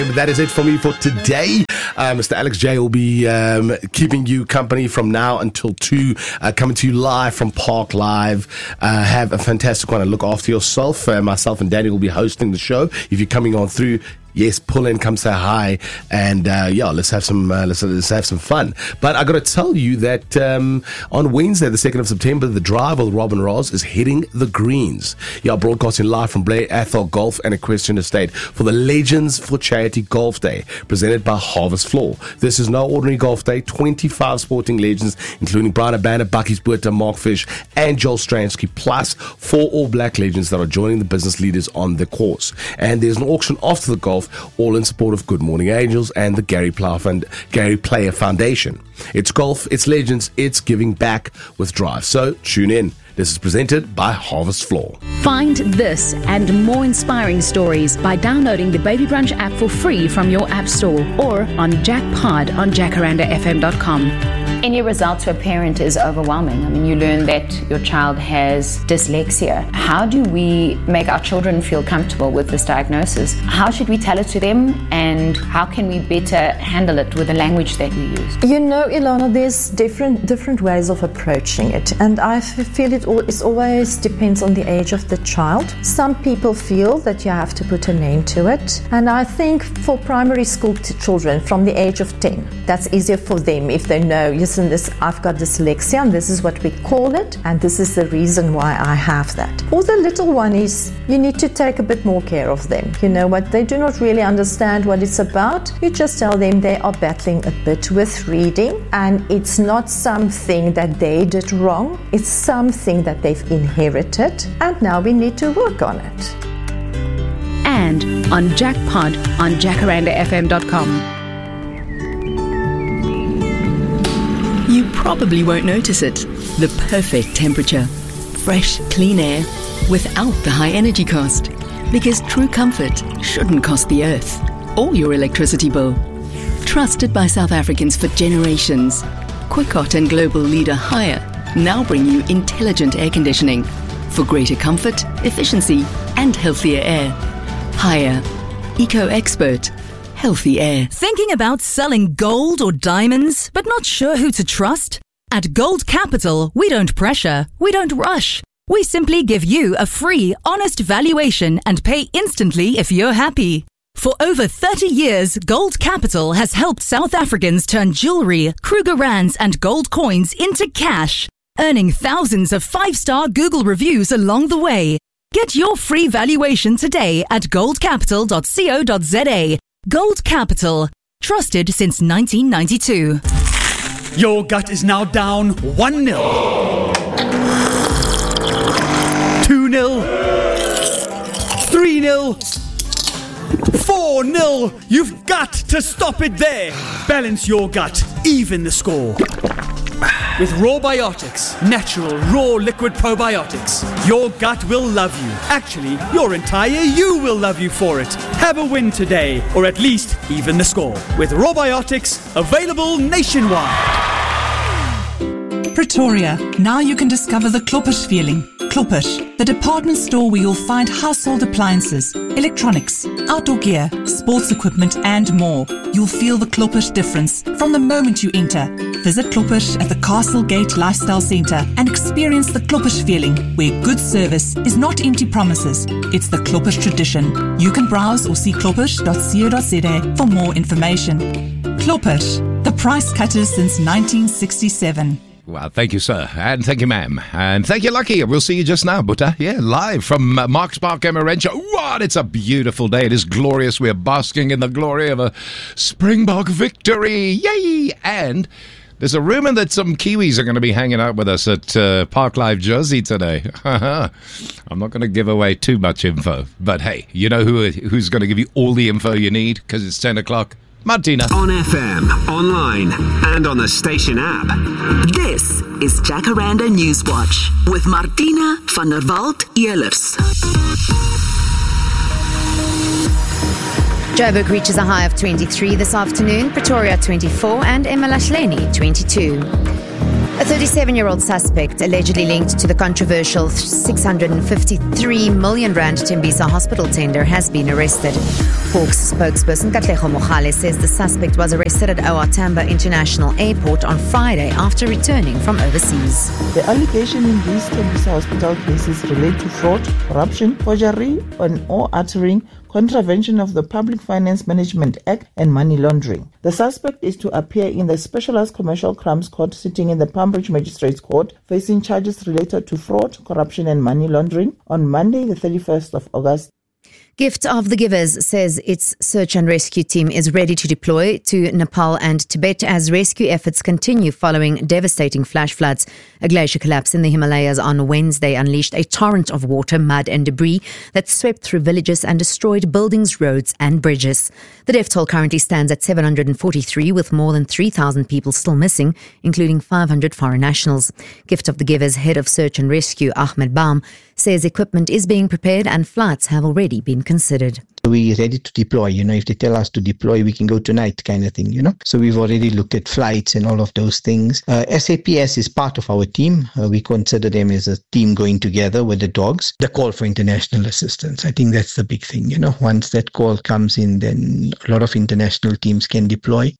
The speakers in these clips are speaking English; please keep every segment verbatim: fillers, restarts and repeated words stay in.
That is it for me for today. Uh, Mister Alex J will be um, keeping you company from now until two, uh, coming to you live from Park Live. Uh, have a fantastic one and look after yourself. Uh, myself and Danny will be hosting the show. If you're coming on through, yes, pull in, come say hi, and uh, yeah, let's have some uh, let's, let's have some fun. But I got to tell you that um, on Wednesday, the second of September, the drive with Robin Ross is hitting the greens. Yeah, broadcasting live from Blair Athol Golf and Equestrian Estate for the Legends for Charity Golf Day, presented by Harvest Floor. This is no ordinary golf day. twenty-five sporting legends, including Brian Abanda, Bucky Spuita, Mark Fish, and Joel Stransky, plus four All Black legends that are joining the business leaders on the course. And there's an auction after the golf, all in support of Good Morning Angels and the Gary Player, Fund- Gary Player Foundation. It's golf, it's legends, it's giving back with Drive. So tune in. This is presented by Harvest Floor. Find this and more inspiring stories by downloading the Baby Brunch app for free from your app store or on Jackpod on jacaranda f m dot com. Any result to a parent is overwhelming. I mean, you learn that your child has dyslexia. How do we make our children feel comfortable with this diagnosis? How should we tell it to them, and how can we better handle it with the language that we use? You know, Ilana, there's different different ways of approaching it, and I feel it all, it always depends on the age of the child. Some people feel that you have to put a name to it, and I think for primary school t- children from the age of ten, that's easier for them if they know, yes, and this, I've got dyslexia, and this is what we call it, and this is the reason why I have that. For the little one is, you need to take a bit more care of them. You know what, they do not really understand what it's about. You just tell them they are battling a bit with reading, and it's not something that they did wrong, it's something that they've inherited, and now we need to work on it. And on Jackpod on jacaranda f m dot com. You probably won't notice it. The perfect temperature. Fresh, clean air without the high energy cost. Because true comfort shouldn't cost the earth or your electricity bill. Trusted by South Africans for generations, Quickot and global leader Haier now bring you intelligent air conditioning for greater comfort, efficiency and healthier air. Haier. Eco-expert. Healthy air. Thinking about selling gold or diamonds, but not sure who to trust? At Gold Capital, we don't pressure, we don't rush. We simply give you a free, honest valuation and pay instantly if you're happy. For over thirty years, Gold Capital has helped South Africans turn jewelry, Kruger Rands and gold coins into cash, earning thousands of five-star Google reviews along the way. Get your free valuation today at gold capital dot co dot z a. Gold Capital, trusted since nineteen ninety-two. Your gut is now down one nil. two nil. three nil. four nil. You've got to stop it there. Balance your gut. Even the score. With Rawbiotics, natural, raw liquid probiotics, your gut will love you. Actually, your entire you will love you for it. Have a win today, or at least even the score. With Rawbiotics, available nationwide. Pretoria, now you can discover the Kloppish feeling. Kloppish, the department store where you'll find household appliances, electronics, outdoor gear, sports equipment and more. You'll feel the Kloppish difference from the moment you enter. Visit Kloppish at the Castle Gate Lifestyle Centre and experience the Kloppish feeling, where good service is not empty promises, it's the Kloppish tradition. You can browse or see kloppish dot co dot z a for more information. Kloppish, the price cutters since nineteen sixty-seven. Well, thank you, sir. And thank you, ma'am. And thank you, Lucky. We'll see you just now, Buta. Yeah, live from uh, Marks Park, Emmarentia. What? It's a beautiful day. It is glorious. We're basking in the glory of a Springbok victory. Yay! And there's a rumor that some Kiwis are going to be hanging out with us at uh, Park Live Jersey today. I'm not going to give away too much info. But hey, you know who who's going to give you all the info you need? Because it's ten o'clock. Martina. On F M, online, and on the station app. This is Jacaranda Newswatch with Martina van der Walt-Ehlers. Joburg reaches a high of twenty-three this afternoon, Pretoria twenty-four, and Emalahleni twenty-two. A thirty-seven-year-old suspect allegedly linked to the controversial six hundred fifty-three million rand Tembisa hospital tender has been arrested. Hawks spokesperson Katlego Mogale says the suspect was arrested at O R Tambo International Airport on Friday after returning from overseas. The allegation in these Tembisa hospital cases relate to fraud, corruption, forgery, and or uttering contravention of the Public Finance Management Act and money laundering. The suspect is to appear in the Specialized Commercial Crimes Court sitting in the Palmbridge Magistrates Court, facing charges related to fraud, corruption and money laundering on Monday, the thirty-first of August. Gift of the Givers says its search and rescue team is ready to deploy to Nepal and Tibet as rescue efforts continue following devastating flash floods. A glacier collapse in the Himalayas on Wednesday unleashed a torrent of water, mud and debris that swept through villages and destroyed buildings, roads and bridges. The death toll currently stands at seven hundred forty-three, with more than three thousand people still missing, including five hundred foreign nationals. Gift of the Givers head of search and rescue, Ahmed Baum, says equipment is being prepared and flights have already been considered. We're ready to deploy, you know, if they tell us to deploy, we can go tonight kind of thing, you know. So we've already looked at flights and all of those things. Uh, S A P S is part of our team. Uh, we consider them as a team going together with the dogs. The call for international assistance, I think that's the big thing, you know. Once that call comes in, then a lot of international teams can deploy.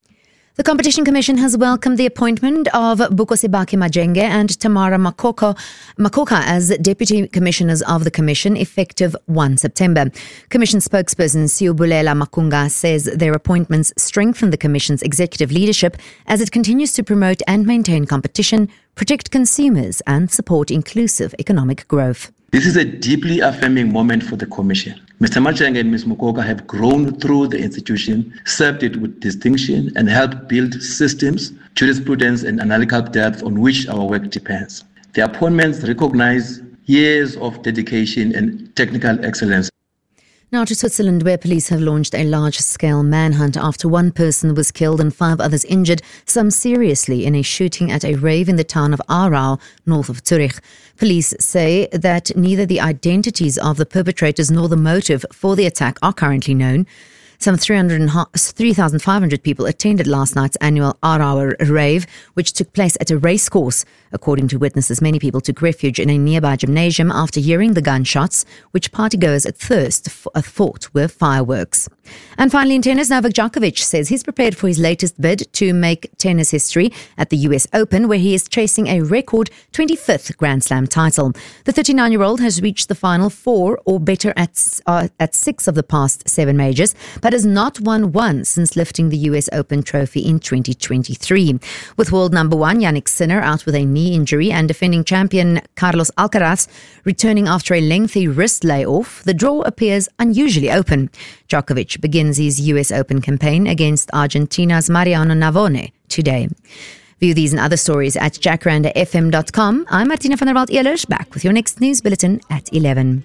The Competition Commission has welcomed the appointment of Bukosibake Majenge and Tamara Makoko, Makoka as Deputy Commissioners of the Commission effective the first of September. Commission spokesperson Siubulela Makunga says their appointments strengthen the Commission's executive leadership as it continues to promote and maintain competition, protect consumers and support inclusive economic growth. This is a deeply affirming moment for the Commission. Mister Majenge and Miz Mukoka have grown through the institution, served it with distinction, and helped build systems, jurisprudence, and analytical depth on which our work depends. The appointments recognize years of dedication and technical excellence. Now to Switzerland, where police have launched a large-scale manhunt after one person was killed and five others injured, some seriously, in a shooting at a rave in the town of Aarau, north of Zurich. Police say that neither the identities of the perpetrators nor the motive for the attack are currently known. Some three thousand five hundred people attended last night's annual Aarau rave, which took place at a racecourse. According to witnesses, many people took refuge in a nearby gymnasium after hearing the gunshots, which partygoers at first thought were fireworks. And finally, in tennis, Novak Djokovic says he's prepared for his latest bid to make tennis history at the U S Open, where he is chasing a record twenty-fifth Grand Slam title. The thirty-nine-year-old has reached the final four or better at, uh, at six of the past seven majors, but has not won one since lifting the U S Open trophy in twenty twenty-three. With world number one Yannick Sinner out with a knee injury and defending champion Carlos Alcaraz returning after a lengthy wrist layoff, the draw appears unusually open. Djokovic begins his U S Open campaign against Argentina's Mariano Navone today. View these and other stories at jacaranda f m dot com. I'm Martina van der Walt-Ehlers, back with your next news bulletin at eleven.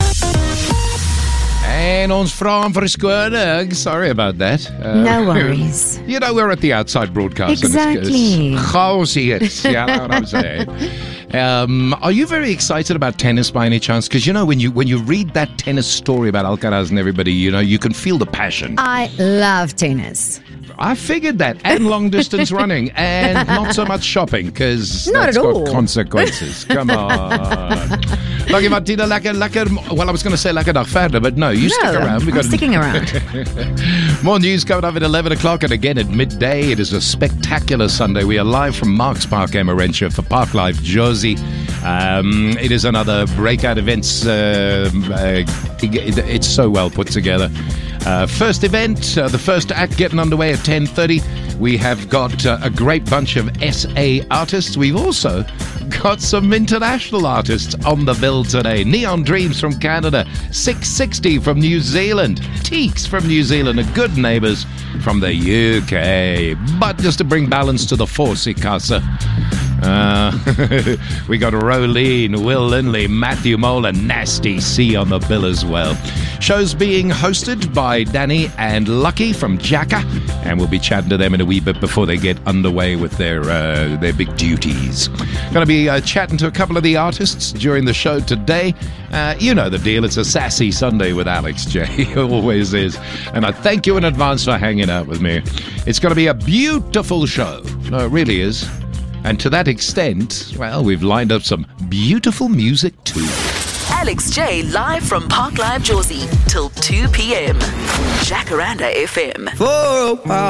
En ons vra hom verskoning. Sorry about that. Uh, no worries. You know, we're at the outside broadcast. Exactly. Chaos hier. Yeah, that's what I'm saying. Um, are you very excited about tennis by any chance? Because, you know, when you when you read that tennis story about Alcaraz and everybody, you know, you can feel the passion. I love tennis. I figured that, and long distance running, and not so much shopping, because Not that's at got all. consequences. Come on. Lucky Martina, lekker, lekker. Well, I was going to say lekker dag verder, but no, you No, stick around. We I'm sticking around. More news coming up at eleven o'clock, and again at midday. It is a spectacular Sunday. We are live from Marks Park, Emmarentia, for Park Live Josie. Um, it is another breakout events. Uh, uh, it, it's so well put together. Uh, first event, uh, the first act getting underway at ten thirty. We have got uh, a great bunch of S A artists. We've also got some international artists on the bill today. Neon Dreams from Canada, six sixty from New Zealand, Teeks from New Zealand, and Good Neighbours from the U K. But just to bring balance to the force, Ikasa, uh, we got Rolene, Will Lindley, Matthew Mole, and Nasty C on the bill as well. Show's being hosted by Danny and Lucky from Jacka, and we'll be chatting to them in a wee bit before they get underway with their uh, their big duties. Going to be uh, chatting to a couple of the artists during the show today. Uh, you know the deal. It's a sassy Sunday with Alex J. It always is. And I thank you in advance for hanging out with me. It's going to be a beautiful show. No, it really is. And to that extent, well, we've lined up some beautiful music too. Alex J live from Park Live Jozi till two p.m. Jacaranda F M. For a while.